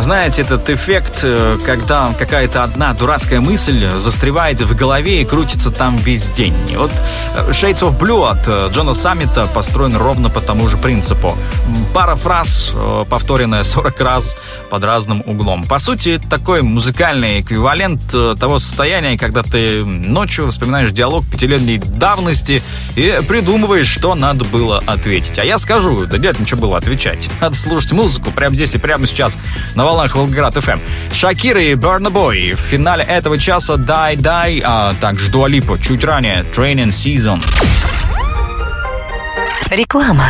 Знаете, этот эффект, когда какая-то одна дурацкая мысль застревает в голове и крутится там весь день. И вот Shades of Blue от Джона Саммита построен ровно по тому же принципу. Пара фраз, повторенная 40 раз под разным углом. По сути, это такой музыкальный эквивалент того состояния, когда ты ночью вспоминаешь диалог 5-летней давности и придумываешь, что надо было ответить. А я скажу, да нет, ничего было отвечать. Надо слушать музыку прямо здесь и прямо сейчас на волнах Волгоград FM. Шакира и Burna Boy в финале этого часа Die Die, а также Дуа Липа чуть ранее Training Season. Реклама.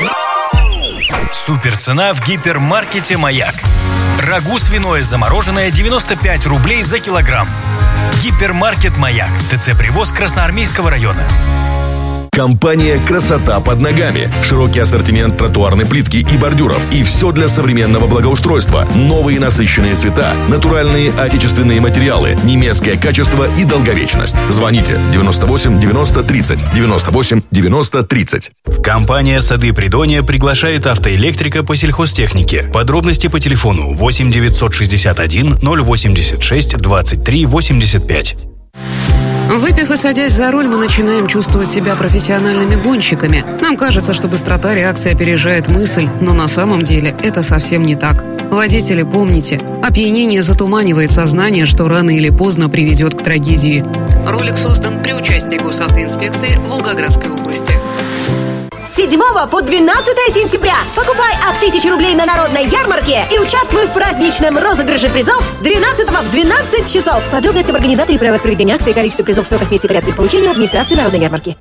Суперцена в гипермаркете «Маяк». Рагу свиное замороженное 95 рублей за килограмм. Гипермаркет «Маяк». ТЦ «Привоз» Красноармейского района. Компания «Красота под ногами». Широкий ассортимент тротуарной плитки и бордюров. И все для современного благоустройства. Новые насыщенные цвета, натуральные отечественные материалы, немецкое качество и долговечность. Звоните 98 90 30 98 90 30. Компания «Сады Придонья» приглашает автоэлектрика по сельхозтехнике. Подробности по телефону 8 961 086 23 85. Выпив и садясь за руль, мы начинаем чувствовать себя профессиональными гонщиками. Нам кажется, что быстрота реакции опережает мысль, но на самом деле это совсем не так. Водители, помните, опьянение затуманивает сознание, что рано или поздно приведет к трагедии. Ролик создан при участии Госавтоинспекции Волгоградской области. С 7 по 12 сентября покупай от 1000 рублей на народной ярмарке и участвуй в праздничном розыгрыше призов 12 в 12 часов. Подробности об организаторе и правилах проведения акции, количество призов, сроках, месте и порядке их получения администрации народной ярмарки.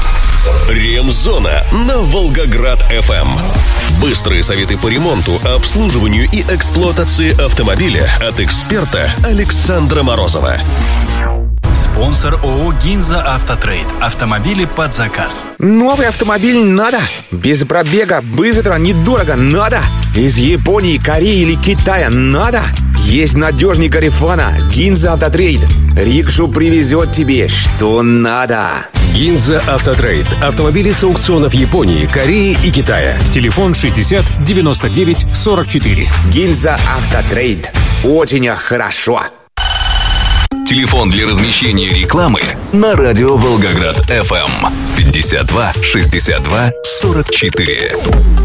Ремзона на Волгоград FM. Быстрые советы по ремонту, обслуживанию и эксплуатации автомобиля от эксперта Александра Морозова. Спонсор ООО «Гинза Автотрейд». Автомобили под заказ. Новый автомобиль надо. Без пробега, быстро, недорого надо. Из Японии, Кореи или Китая надо. Есть надежный Гарифана. «Гинза Автотрейд». Рикшу привезет тебе, что надо. «Гинза Автотрейд». Автомобили с аукционов Японии, Кореи и Китая. Телефон 60 99 44. «Гинза Автотрейд». Очень хорошо. Телефон для размещения рекламы на радио Волгоград FM 52 62 44.